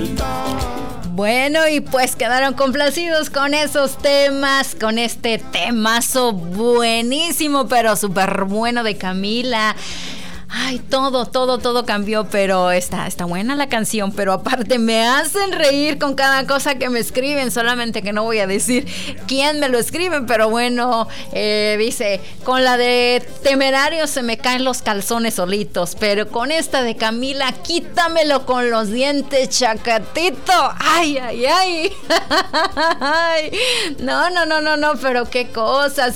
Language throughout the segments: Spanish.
Bueno, y pues quedaron complacidos con esos temas, con este temazo buenísimo, pero súper bueno de Camila. Ay, todo cambió, pero está buena la canción, pero aparte me hacen reír con cada cosa que me escriben, solamente que no voy a decir quién me lo escribe, pero bueno, dice, con la de Temerarios se me caen los calzones solitos, pero con esta de Camila, quítamelo con los dientes, Chacatito. Ay. No, pero qué cosas.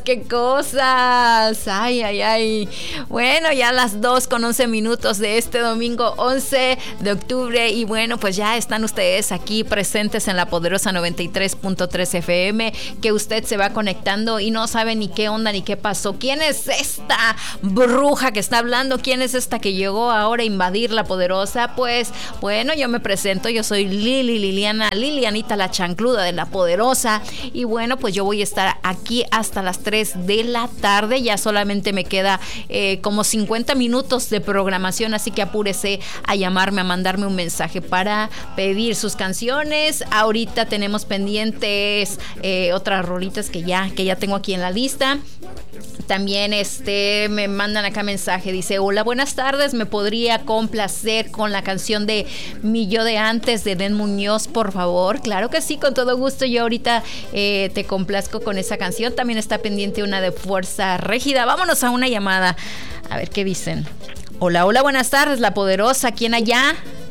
Ay. Bueno, ya las 2:11 de este domingo 11 de octubre y bueno, pues ya están ustedes aquí presentes en la poderosa 93.3 FM, que usted se va conectando y no sabe ni qué onda ni qué pasó. ¿Quién es esta bruja que está hablando? ¿Quién es esta que llegó ahora a invadir la poderosa? Pues bueno, yo me presento, yo soy Lilianita la chancluda de la poderosa y bueno, pues yo voy a estar aquí hasta las 3 de la tarde, ya solamente me queda como 50 minutos de programación, así que apúrese a llamarme, a mandarme un mensaje para pedir sus canciones. Ahorita tenemos pendientes otras rolitas que ya tengo aquí en la lista. También me mandan acá mensaje, dice: hola, buenas tardes, ¿me podría complacer con la canción de Mi Yo de Antes de Den Muñoz, por favor? Claro que sí, con todo gusto, yo ahorita te complazco con esa canción. También está pendiente una de Fuerza Régida. Vámonos a una llamada, a ver qué dicen. Hola, buenas tardes, la poderosa, ¿quién allá?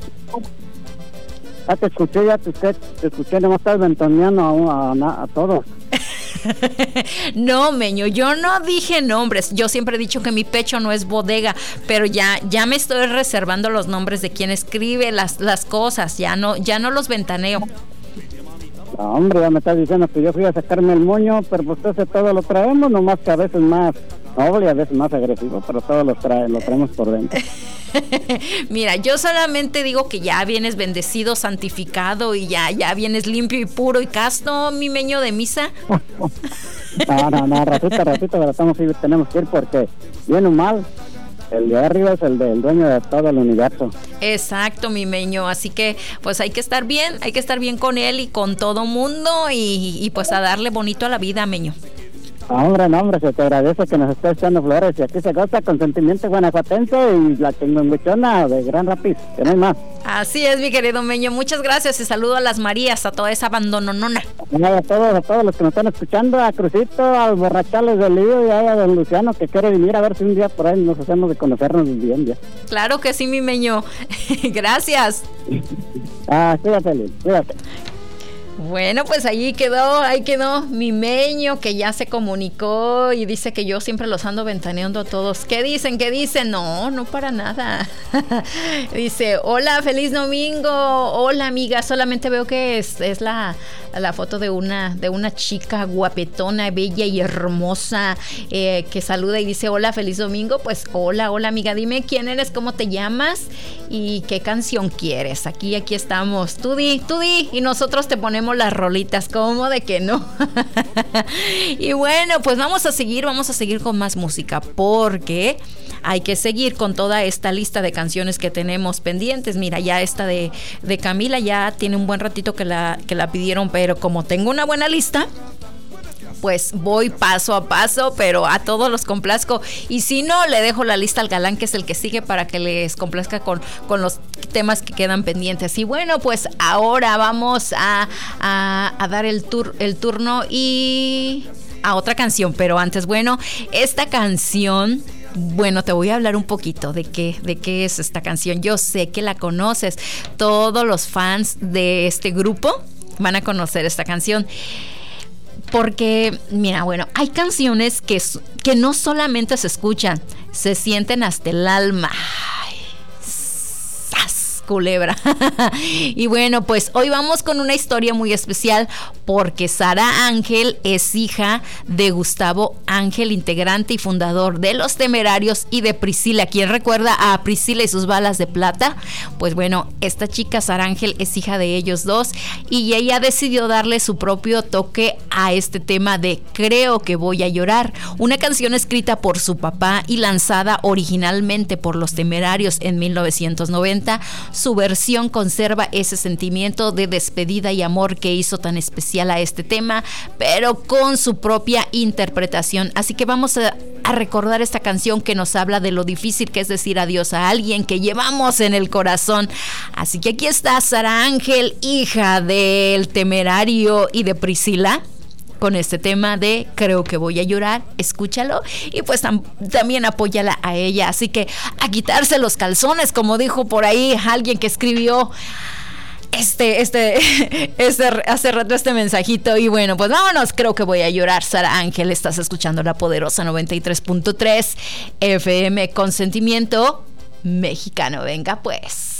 Te escuché, nomás estás ventoneando a todos. No, Meño, yo no dije nombres. Yo siempre he dicho que mi pecho no es bodega, pero ya me estoy reservando los nombres de quien escribe las cosas. Ya no los ventaneo. No, hombre, ya me estás diciendo que yo fui a sacarme el moño, pero pues ese todo lo traemos, nomás que a veces más noble y a veces más agresivo, pero todo lo traemos por dentro. Mira, yo solamente digo que ya vienes bendecido, santificado y ya vienes limpio y puro y casto, mi Meño de misa. No, ratito, pero tenemos que ir porque bien o mal, el de arriba es el dueño de todo el universo. Exacto, mi Meño, así que pues hay que estar bien con él y con todo mundo y pues a darle bonito a la vida, Meño. No, hombre, se te agradece que nos estés echando flores y aquí se goza con sentimiento guanajuatense y la chingonguechona de Gran Rapiz, que no hay más. Así es, mi querido Meño, muchas gracias y saludo a las Marías, a toda esa abandononona. A todos los que nos están escuchando, a Crucito, a los borrachales del Lío y a don Luciano que quiere venir a ver si un día por ahí nos hacemos de conocernos bien ya. Claro que sí, mi Meño. Gracias. Cuídate. Bueno, pues ahí quedó mi Meño, que ya se comunicó y dice que yo siempre los ando ventaneando a todos. ¿Qué dicen? No para nada. Dice: hola, feliz domingo. Hola, amiga, solamente veo que es la foto de una chica guapetona, bella y hermosa, que saluda y dice: hola, feliz domingo. Pues hola, amiga, dime quién eres, cómo te llamas y qué canción quieres. Aquí estamos. Tú di y nosotros te ponemos las rolitas, ¿cómo de que no? Y bueno, pues vamos a seguir con más música, porque hay que seguir con toda esta lista de canciones que tenemos pendientes. Mira, ya esta de Camila ya tiene un buen ratito que la pidieron, pero como tengo una buena lista, pues voy paso a paso, pero a todos los complazco. Y si no, le dejo la lista al galán, que es el que sigue, para que les complazca con los temas que quedan pendientes. Y bueno, pues ahora vamos a dar el turno y a otra canción. Pero antes, bueno, esta canción... Bueno, te voy a hablar un poquito de qué es esta canción. Yo sé que la conoces. Todos los fans de este grupo van a conocer esta canción. Porque, mira, bueno, hay canciones que no solamente se escuchan, se sienten hasta el alma. Ay, ¡zas! Culebra. Y bueno, pues hoy vamos con una historia muy especial, porque Sara Ángel es hija de Gustavo Ángel, integrante y fundador de Los Temerarios, y de Priscila. ¿Quién recuerda a Priscila y sus balas de plata? Pues bueno, esta chica Sara Ángel es hija de ellos dos, y ella decidió darle su propio toque a este tema de Creo que voy a llorar, una canción escrita por su papá y lanzada originalmente por Los Temerarios en 1990. su versión conserva ese sentimiento de despedida y amor que hizo tan especial a este tema, pero con su propia interpretación. Así que vamos a recordar esta canción que nos habla de lo difícil que es decir adiós a alguien que llevamos en el corazón. Así que aquí está Sara Ángel, hija del Temerario y de Priscila, con este tema de Creo que voy a llorar. Escúchalo y pues también apóyala a ella. Así que a quitarse los calzones, como dijo por ahí alguien que escribió hace rato este mensajito. Y bueno, pues vámonos. Creo que voy a llorar. Sara Ángel, estás escuchando La Poderosa 93.3 FM con sentimiento mexicano. Venga pues.